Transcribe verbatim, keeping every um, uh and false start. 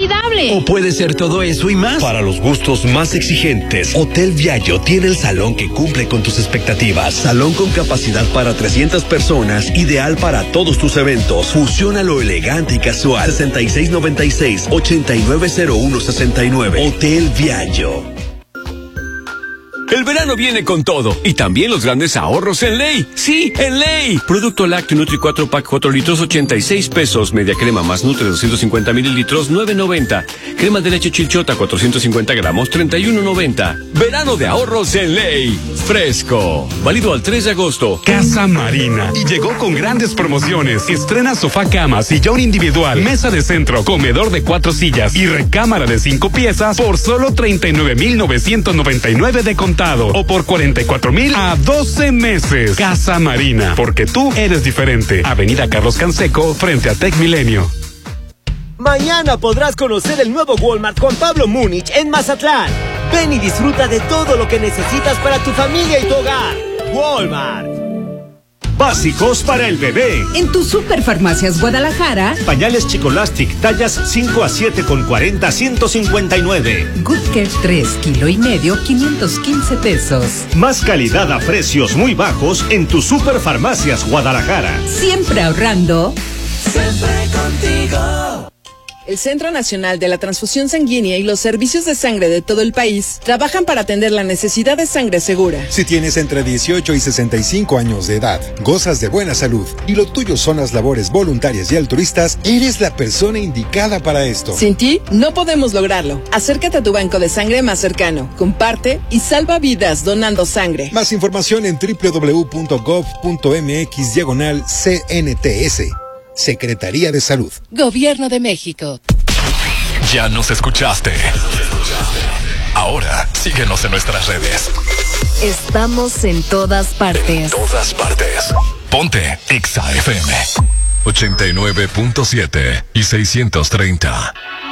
inolvidable. O puede ser todo eso y más. Para los gustos más exigentes, Hotel Viallo tiene el salón que cumple con tus expectativas. Salón con capacidad para trescientas personas, ideal para todos tus eventos. Fusiona lo elegante y casual. sesenta y seis noventa y seis, ochenta y nueve cero uno sesenta y nueve. Hotel Viallo. El verano viene con todo y también los grandes ahorros en Ley. Sí, en Ley. Producto lácteo Nutri cuatro pack cuatro litros ochenta y seis pesos. Media crema más Nutri doscientos cincuenta mililitros nueve noventa. Crema de leche Chilchota cuatrocientos cincuenta gramos treinta y uno noventa. Verano de ahorros en Ley. Fresco. Válido al tres de agosto. Casa Marina. Y llegó con grandes promociones. Estrena sofá cama, sillón individual, mesa de centro, comedor de cuatro sillas y recámara de cinco piezas por solo treinta y nueve mil novecientos noventa y nueve de contado. O por cuarenta y cuatro mil a doce meses. Casa Marina, porque tú eres diferente. Avenida Carlos Canseco, frente a Tec Milenio. Mañana podrás conocer el nuevo Walmart Juan Pablo Múnich en Mazatlán. Ven y disfruta de todo lo que necesitas para tu familia y tu hogar. Walmart. Básicos para el bebé. En tu Superfarmacias Guadalajara. Pañales Chicolastic, tallas cinco a siete con cuarenta, ciento cincuenta y nueve. Good Care tres kilo y medio, quinientos quince pesos. Más calidad a precios muy bajos en tu Superfarmacias Guadalajara. Siempre ahorrando. Siempre contigo. El Centro Nacional de la Transfusión Sanguínea y los servicios de sangre de todo el país trabajan para atender la necesidad de sangre segura. Si tienes entre dieciocho y sesenta y cinco años de edad, gozas de buena salud y lo tuyo son las labores voluntarias y altruistas, eres la persona indicada para esto. Sin ti, no podemos lograrlo. Acércate a tu banco de sangre más cercano, comparte y salva vidas donando sangre. Más información en doble u doble u doble u punto gov punto mx diagonal C N T S. Secretaría de Salud. Gobierno de México. Ya nos escuchaste. Ahora síguenos en nuestras redes. Estamos en todas partes. En todas partes. Ponte Exa F M ochenta y nueve punto siete y seiscientos treinta.